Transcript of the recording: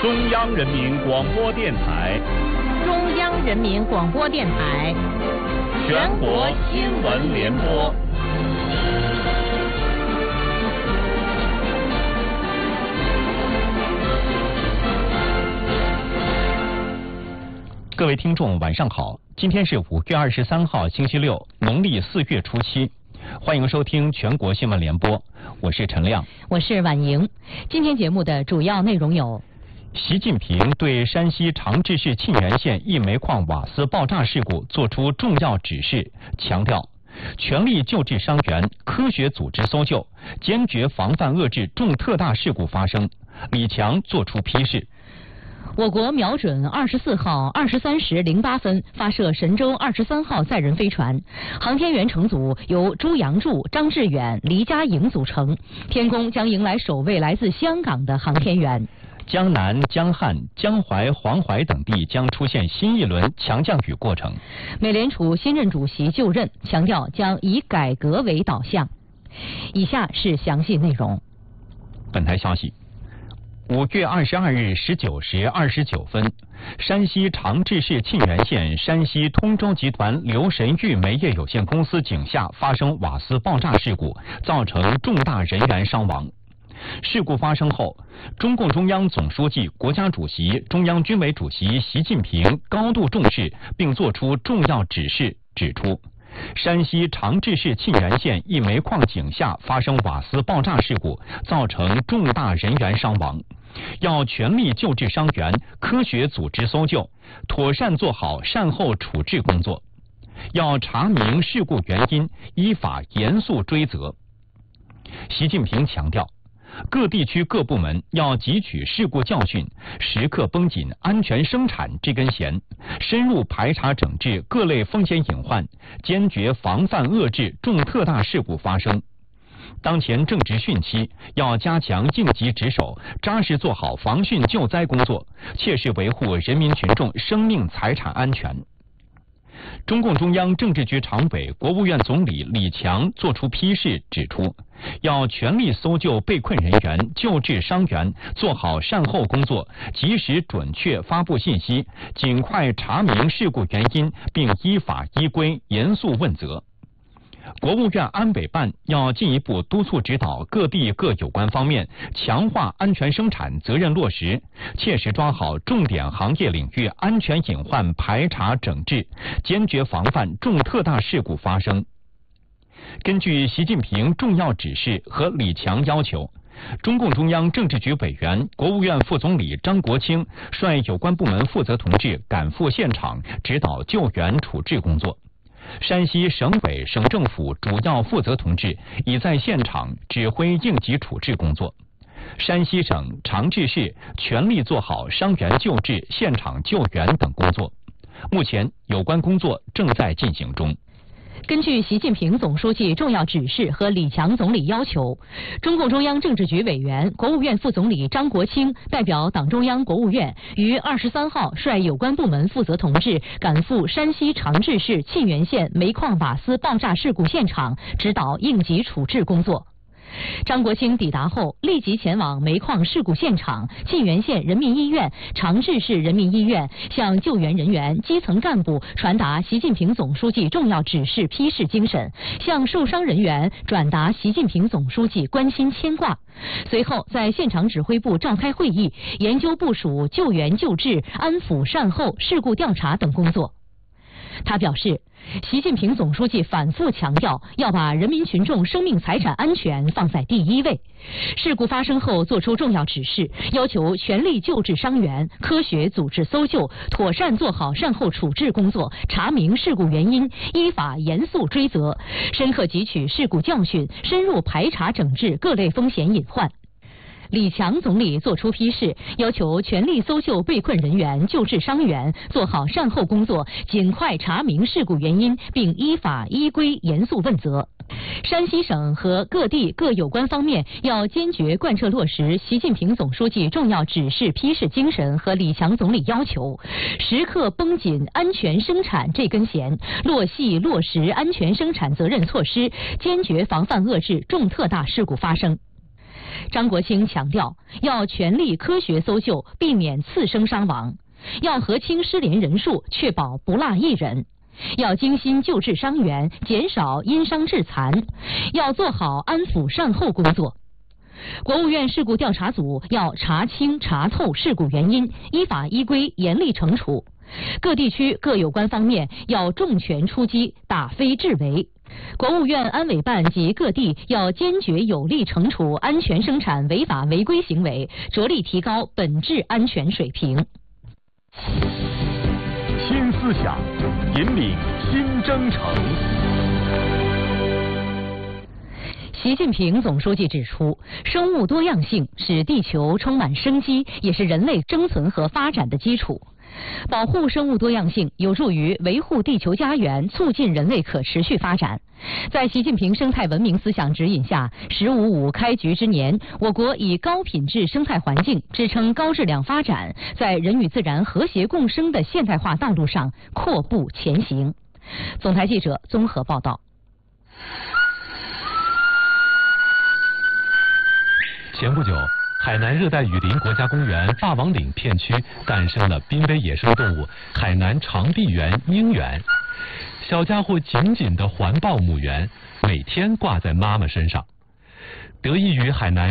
中央人民广播电台， 中央人民广播电台， 全国新闻联播。 各位听众，晚上好！今天是5月23号，星期六，农历4月初7。欢迎收听全国新闻联播，我是陈亮， 我是婉莹。今天节目的主要内容有： 习近平对山西长治市沁源县一煤矿瓦斯爆炸事故作出重要指示，强调全力救治伤员，科学组织搜救，坚决防范遏制重特大事故发生。李强作出批示。 我国瞄准24号23时08分发射神舟23号载人飞船，航天员乘组由朱杨柱、张志远、黎佳颖组成。天宫将迎来首位来自香港的航天员。 江南、江汉、江淮、黄淮等地将出现新一轮强降雨过程。 美联储新任主席就任，强调将以改革为导向。以下是详细内容。 本台消息，5月22日19时29分，山西长治市沁源县山西通州集团刘神玉煤业有限公司井下发生瓦斯爆炸事故，造成重大人员伤亡。事故发生后，中共中央总书记、国家主席、中央军委主席习近平高度重视，并作出重要指示，指出山西长治市沁源县一煤矿井下发生瓦斯爆炸事故，造成重大人员伤亡，要全力救治伤员，科学组织搜救，妥善做好善后处置工作，要查明事故原因，依法严肃追责。习近平强调，各地区各部门要汲取事故教训，时刻绷紧安全生产这根弦，深入排查整治各类风险隐患，坚决防范遏制重特大事故发生。当前正值汛期，要加强应急值守，扎实做好防汛救灾工作，切实维护人民群众生命财产安全。中共中央政治局常委、国务院总理李强作出批示，指出要全力搜救被困人员，救治伤员，做好善后工作，及时准确发布信息，尽快查明事故原因，并依法依规严肃问责。国务院安委办要进一步督促指导各地各有关方面，强化安全生产责任落实，切实抓好重点行业领域安全隐患排查整治，坚决防范重特大事故发生。根据习近平重要指示和李强要求，中共中央政治局委员、国务院副总理张国清率有关部门负责同志赶赴现场，指导救援处置工作。山西省委、省政府主要负责同志已在现场指挥应急处置工作。山西省长治市全力做好伤员救治、现场救援等工作。目前有关工作正在进行中。 根据习近平总书记重要指示和李强总理要求，中共中央政治局委员、国务院副总理张国清代表党中央、国务院于23号率有关部门负责同志赶赴山西长治市沁源县煤矿瓦斯爆炸事故现场，指导应急处置工作。张国清抵达后，立即前往煤矿事故现场、沁源县人民医院、长治市人民医院，向救援人员、基层干部传达习近平总书记重要指示批示精神，向受伤人员转达习近平总书记关心牵挂。随后，在现场指挥部召开会议，研究部署救援救治、安抚善后、事故调查等工作。他表示，习近平总书记反复强调，要把人民群众生命财产安全放在第一位。事故发生后作出重要指示，要求全力救治伤员，科学组织搜救，妥善做好善后处置工作，查明事故原因，依法严肃追责，深刻汲取事故教训，深入排查整治各类风险隐患。李强总理作出批示，要求全力搜救被困人员，救治伤员，做好善后工作，尽快查明事故原因，并依法依规严肃问责。山西省和各地各有关方面要坚决贯彻落实习近平总书记重要指示批示精神和李强总理要求，时刻绷紧安全生产这根弦，落细落实安全生产责任措施，坚决防范遏制重特大事故发生。 张国清强调，要全力科学搜救，避免次生伤亡；要核清失联人数，确保不落一人；要精心救治伤员，减少因伤致残；要做好安抚善后工作。国务院事故调查组要查清查透事故原因，依法依规严厉惩处。各地区各有关方面要重拳出击，打非治为。国务院安委办及各地要坚决有力惩处安全生产违法违规行为，着力提高本质安全水平。 新思想，引领新征程。 习近平总书记指出，生物多样性使地球充满生机，也是人类生存和发展的基础。保护生物多样性有助于维护地球家园，促进人类可持续发展。在习近平生态文明思想指引下，“15+5”开局之年，我国以高品质生态环境支撑高质量发展，在人与自然和谐共生的现代化道路上阔步前行。总台记者综合报道。 前不久，海南热带雨林国家公园霸王岭片区诞生了濒危野生动物海南长臂猿鹰猿。小家伙紧紧地环抱母猿，每天挂在妈妈身上。得益于海南